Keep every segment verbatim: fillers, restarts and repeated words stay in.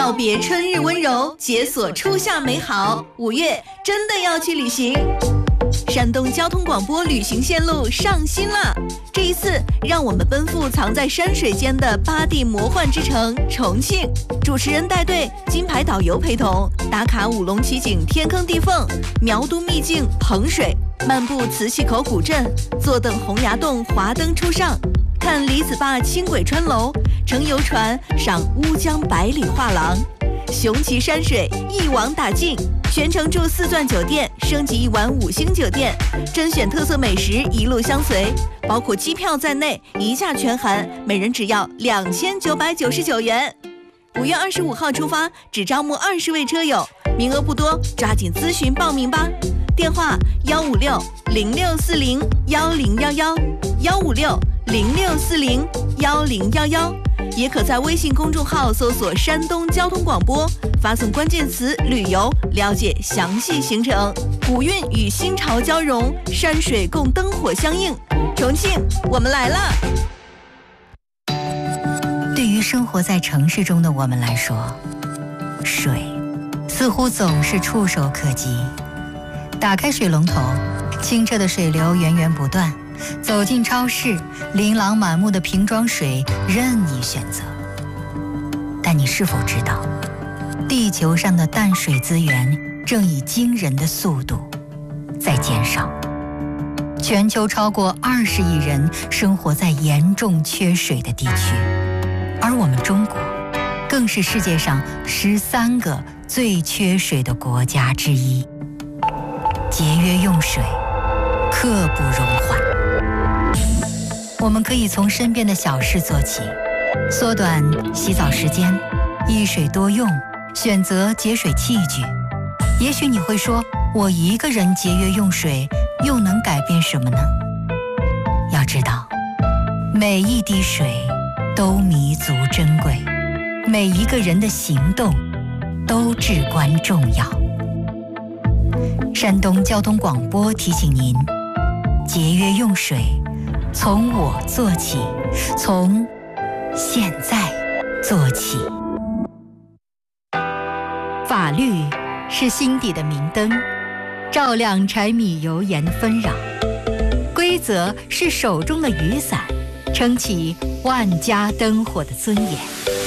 告别春日温柔，解锁初夏美好。五月真的要去旅行。山东交通广播旅行线路上新了，这一次让我们奔赴藏在山水间的八地魔幻之城重庆。主持人带队，金牌导游陪同，打卡五龙奇景天坑地缝，苗都秘境彭水，漫步磁器口古镇，坐等洪崖洞华灯初上，看李子坝轻轨穿楼，乘游船赏乌江百里画廊，雄奇山水一网打尽。全程住四钻酒店，升级一晚五星酒店，甄选特色美食一路相随，包括机票在内，一价全含，每人只要两千九百九十九元。五月二十五号出发，只招募二十位车友，名额不多，抓紧咨询报名吧。电话幺五六零六四零幺零幺幺，幺五六零六四零幺零幺幺，也可在微信公众号搜索山东交通广播，发送关键词旅游，了解详细行程。古韵与新潮交融，山水共灯火相映。重庆，我们来了。 对于生活在城市中的我们来说，水似乎总是触手可及。打开水龙头，清澈的水流源源不断，走进超市，琳琅满目的瓶装水任你选择。但你是否知道，地球上的淡水资源正以惊人的速度在减少。全球超过二十亿人生活在严重缺水的地区，而我们中国更是世界上十三个最缺水的国家之一。节约用水，刻不容缓。我们可以从身边的小事做起，缩短洗澡时间，一水多用，选择节水器具。也许你会说，我一个人节约用水又能改变什么呢？要知道，每一滴水都弥足珍贵，每一个人的行动都至关重要。山东交通广播提醒您，节约用水，从我做起，从现在做起。法律是心底的明灯，照亮柴米油盐的纷扰；规则是手中的雨伞，撑起万家灯火的尊严。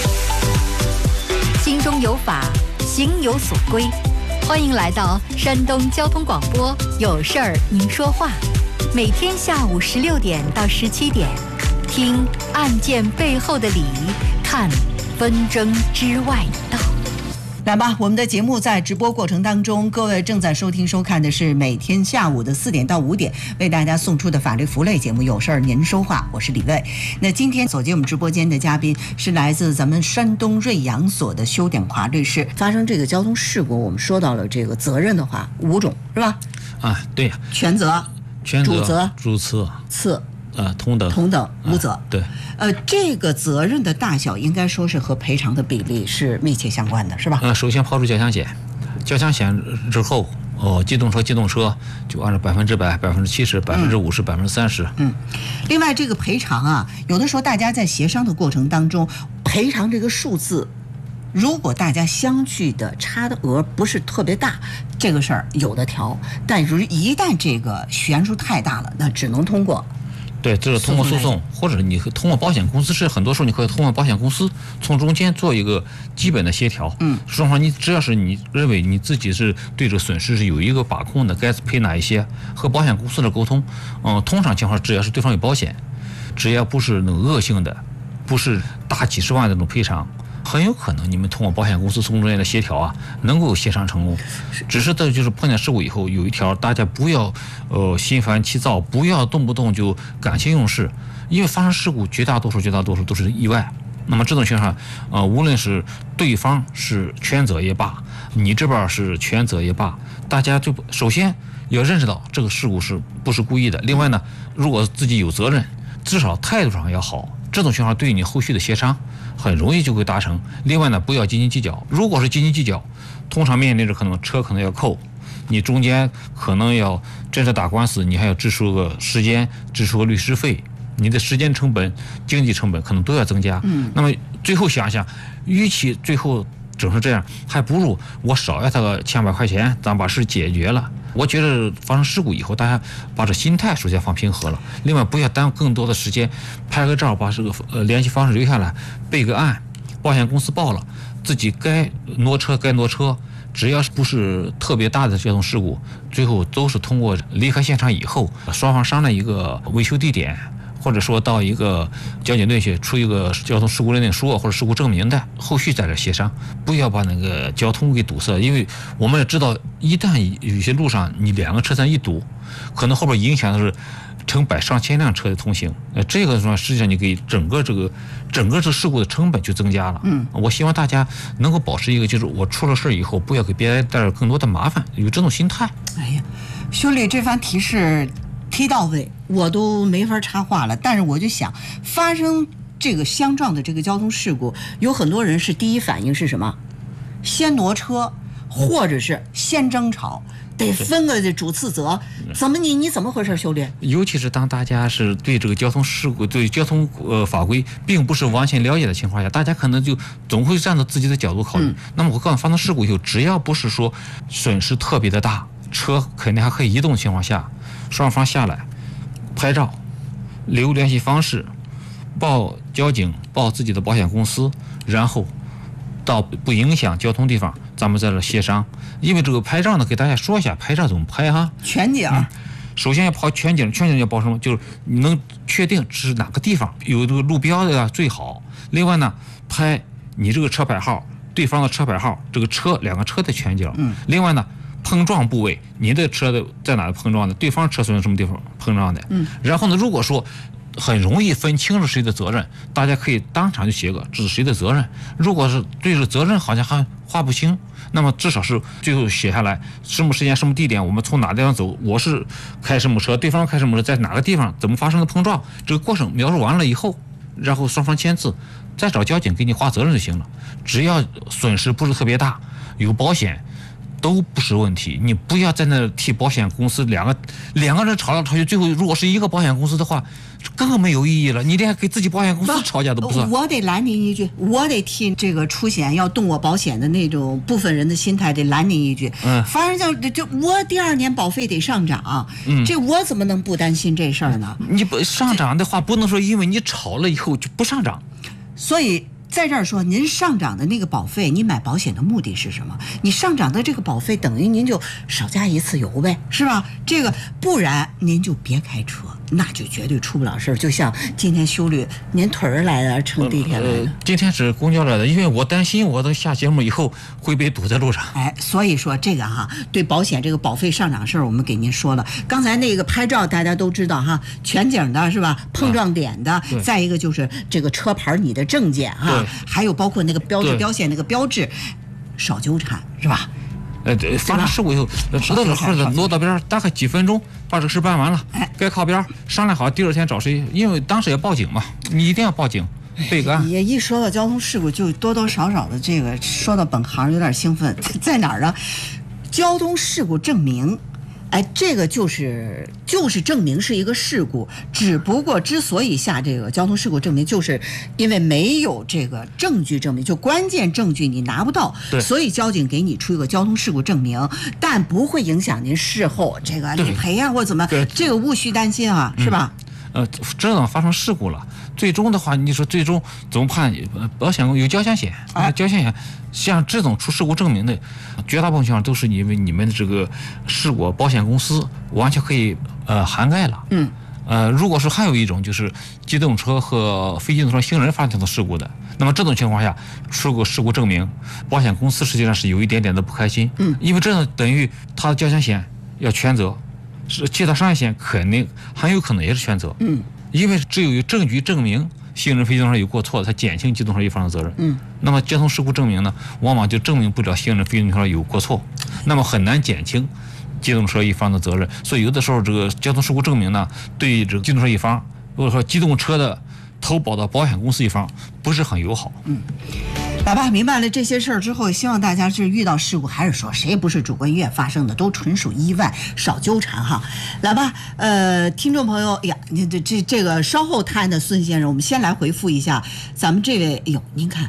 心中有法，行有所归。欢迎来到山东交通广播，有事儿您说话。每天下午十六点到十七点，听案件背后的理，看纷争之外的道。 来吧，我们的节目在直播过程当中，各位正在收听收看的是每天下午的四点到五点为大家送出的法律服务类节目，有事儿您说话，我是李卫。那今天走进我们直播间的嘉宾是来自咱们山东瑞阳所的修典华律师。发生这个交通事故，我们说到了这个责任的话，五种是吧？ 啊，对呀， 全责、 全责、 主责、 主次、 次。 呃，同等同等无责、 啊、对， 呃，这个责任的大小应该说是和赔偿的比例是密切相关的，是吧？ 呃，首先抛出交强险，交强险之后，哦，机动车、机动车就按照百分之百、百分之七十、百分之五十、百分之三十。 嗯，另外这个赔偿啊，有的时候大家在协商的过程当中，赔偿这个数字，如果大家相距的差的额不是特别大，这个事儿有的调；但是一旦这个悬殊太大了，那只能通过。 对，这是通过诉讼，或者你通过保险公司，是很多时候你可以通过保险公司从中间做一个基本的协调。嗯，双方你只要是你认为你自己是对这个损失是有一个把控的，该赔哪一些，和保险公司的沟通。嗯，通常情况只要是对方有保险，只要不是那种恶性的，不是大几十万的那种赔偿，很有可能你们通过保险公司从中间的协调啊，能够协商成功。只是的就是碰见事故以后，有一条大家不要呃心烦气躁，不要动不动就感情用事，因为发生事故绝大多数绝大多数都是意外。那么这种情况，呃，无论是对方是全责也罢，你这边是全责也罢，大家就首先要认识到这个事故是不是故意的。另外呢，如果自己有责任，至少态度上要好。这种情况对你后续的协商很容易就会达成。另外呢，不要斤斤计较。如果是斤斤计较，通常面临着可能车可能要扣，你中间可能要真是打官司，你还要支出个时间，支出个律师费，你的时间成本、经济成本可能都要增加。嗯，那么最后想想，与其最后整成这样，还不如我少要他个千百块钱，咱把事解决了。我觉得发生事故以后，大家把这心态首先放平和了，另外不要耽误更多的时间，拍个照，把这个呃联系方式留下来，备个案，保险公司报了，自己该挪车该挪车。只要是不是特别大的交通事故，最后都是通过离开现场以后，双方商量一个维修地点，或者说到一个交警队去出一个交通事故认定书或者事故证明的，后续在这协商，不要把那个交通给堵塞。因为我们也知道，一旦有些路上你两个车站一堵，可能后边影响的是成百上千辆车的通行，呃，这个说实际上你给整个这个整个这事故的成本就增加了。嗯，我希望大家能够保持一个，就是我出了事以后不要给别人带来更多的麻烦，有这种心态。 哎呀，兄弟，这番提示提到位，我都没法插话了。但是我就想，发生这个相撞的这个交通事故，有很多人是第一反应是什么？先挪车，或者是先争吵。得分个主次责，怎么你你怎么回事，修炼？ 尤其是当大家是对这个交通事故、对交通呃法规并不是完全了解的情况下，大家可能就总会站在自己的角度考虑。嗯、那么我告诉你，发生事故以后，只要不是说损失特别的大，车肯定还可以移动的情况下，双方下来拍照，留联系方式，报交警，报自己的保险公司，然后到不影响交通地方，咱们在这协商。因为这个拍照呢，给大家说一下，拍照怎么拍哈？ 全景、嗯。 首先要跑全景，全景要报什么？就是你能确定是哪个地方，有这个路标的最好。另外呢，拍你这个车牌号，对方的车牌号，这个车两个车的全景。嗯。另外呢，碰撞部位，你的车的在哪碰撞的？对方车损什么地方碰撞的？嗯。然后呢，如果说很容易分清楚谁的责任，大家可以当场就写个这是谁的责任。如果是对这个责任好像还划不清，那么至少是最后写下来什么时间什么地点，我们从哪地方走，我是开什么车，对方开什么车，在哪个地方怎么发生的碰撞，这个过程描述完了以后，然后双方签字，再找交警给你划责任就行了。只要损失不是特别大，有保险都不是问题。你不要在那替保险公司两个两个人吵来吵去，最后如果是一个保险公司的话，更没有意义了。你连给自己保险公司吵架都不算。 我得拦您一句，我得替这个出险要动我保险的那种部分人的心态得拦您一句。嗯，反正就就我第二年保费得上涨，嗯，这我怎么能不担心这事儿呢？ 你不上涨的话，不能说因为你吵了以后就不上涨。 所以在这儿说，您上涨的那个保费，你买保险的目的是什么？你上涨的这个保费等于您就少加一次油呗，是吧？这个不然您就别开车，那就绝对出不了事儿。就像今天修律，您腿儿来的，乘地铁来的、呃？ 今天是公交来的，因为我担心我等下节目以后会被堵在路上。 哎，所以说这个哈，对保险这个保费上涨事儿，我们给您说了。刚才那个拍照大家都知道哈，全景的是吧？碰撞点的，啊、再一个就是这个车牌你的证件哈，还有包括那个标志标线那个标志，少纠缠是吧？ 呃，对，发生事故以后，知道这事儿挪到边儿，大概几分钟把这个事办完了，该靠边商量好第二天找谁，因为当时也报警嘛，你一定要报警，备个案。 也一说到交通事故，就多多少少的这个说到本行有点兴奋，在哪儿呢？交通事故证明。哎，这个就是就是证明是一个事故，只不过之所以下这个交通事故证明，就是因为没有这个证据证明，就关键证据你拿不到，所以交警给你出一个交通事故证明，但不会影响您事后这个理赔啊或怎么，这个勿需担心啊，是吧？ 呃，这等发生事故了，最终的话，你说最终怎么判？保险有交强险，啊，交强险像这种出事故证明的，绝大部分情况都是因为你们的这个事故保险公司完全可以呃涵盖了。嗯。呃，如果说还有一种就是机动车和非机动车行人发生的事故的，那么这种情况下出个事故证明，保险公司实际上是有一点点的不开心。嗯。因为这样等于他的交强险要全责。是其他商业险肯定很有可能也是全责，嗯，因为只有有证据证明行人非机动车有过错，才减轻机动车一方的责任，嗯，那么交通事故证明呢，往往就证明不了行人非机动车有过错，那么很难减轻机动车一方的责任，所以有的时候这个交通事故证明呢，对这个机动车一方或者说机动车的投保的保险公司一方不是很友好，嗯。 老爸明白了这些事儿之后，希望大家是遇到事故，还是说谁也不是主观意愿发生的，都纯属意外，少纠缠哈。老爸，呃，听众朋友，哎呀，你这这这个稍后谈的孙先生，我们先来回复一下咱们这位。哎呦，您看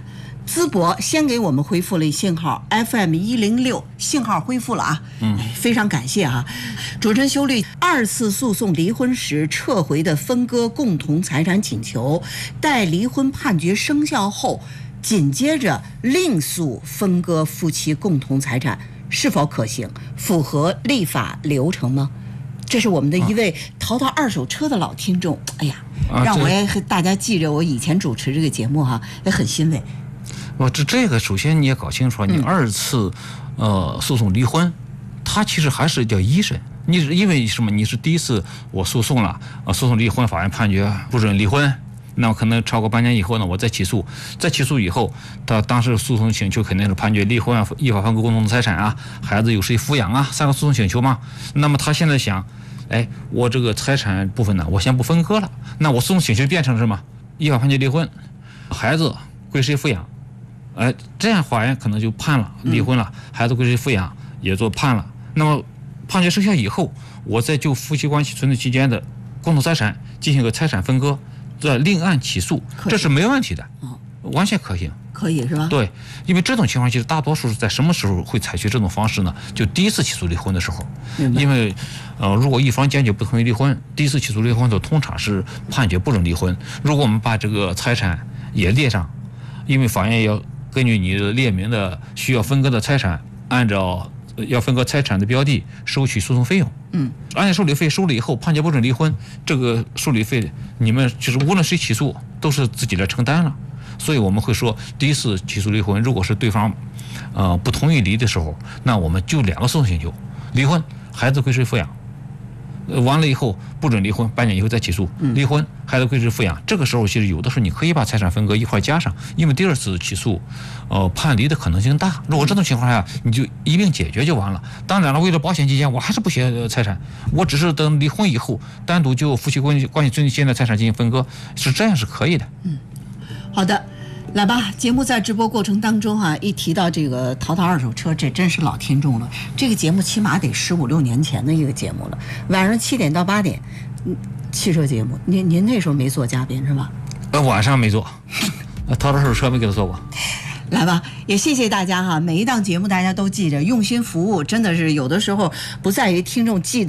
淄博先给我们恢复了信号 F M 一零六，信号恢复了啊，嗯，非常感谢啊。主持人修律二次诉讼离婚时撤回的分割共同财产请求，待离婚判决生效后，紧接着另诉分割夫妻共同财产，是否可行？符合立法流程吗？这是我们的一位淘淘二手车的老听众，哎呀，让我也大家记着我以前主持这个节目哈，也很欣慰。 我这这个首先你也搞清楚，你二次、嗯、呃诉讼离婚，它其实还是叫一审。你因为什么？你是第一次我诉讼了，呃，诉讼离婚，法院判决不准离婚，那么可能超过半年以后呢，我再起诉，再起诉以后，他当时诉讼请求肯定是判决离婚啊，依法分割共同财产啊，孩子由谁抚养啊，三个诉讼请求嘛。那么他现在想，哎，我这个财产部分呢，我先不分割了，那我诉讼请求变成什么？依法判决离婚，孩子归谁抚养？哎，这样法院可能就判了离婚了，孩子归谁抚养也做判了。那么判决生效以后，我再就夫妻关系存在期间的共同财产进行个财产分割，再另案起诉，这是没问题的，完全可行。 可以是吧？ 对，因为这种情况其实大多数是在什么时候会采取这种方式呢？就第一次起诉离婚的时候，因为呃，如果一方坚决不同意离婚，第一次起诉离婚的通常是判决不准离婚。如果我们把这个财产也列上，因为法院要根据你列明的需要分割的财产，按照要分割财产的标的收取诉讼费用。 嗯， 按照受理费收了以后，判决不准离婚，这个受理费你们就是无论谁起诉都是自己来承担了。所以我们会说，第一次起诉离婚，如果是对方呃不同意离的时候，那我们就两个诉讼请求，离婚孩子归谁抚养，完了以后不准离婚，半年以后再起诉，离婚孩子归谁抚养。这个时候其实有的时候你可以把财产分割一块加上，因为第二次起诉，呃判离的可能性大。如果这种情况下，你就一并解决就完了。当然了，为了保险起见，我还是不写财产，我只是等离婚以后单独就夫妻关系关系存期间的财产进行分割，是这样是可以的。 嗯，好的。来吧，节目在直播过程当中哈、啊，一提到这个淘淘二手车，这真是老听众了。这个节目起码得十五六年前的一个节目了，晚上七点到八点，嗯，汽车节目，您您那时候没做嘉宾是吧？ 呃，晚上没做，淘淘二手车没给他做过。 来吧，也谢谢大家哈，每一档节目大家都记着，用心服务，真的是有的时候不在于听众记得。